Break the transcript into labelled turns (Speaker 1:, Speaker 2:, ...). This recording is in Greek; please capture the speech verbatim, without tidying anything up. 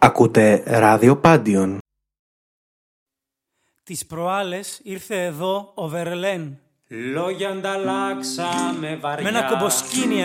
Speaker 1: Ακούτε ράδιο Πάντιον.
Speaker 2: Τις προάλλες ήρθε εδώ ο Βερελέν.
Speaker 3: Λόγια ανταλλάξαμε βαριά.
Speaker 2: Με ένα κομποσκίνι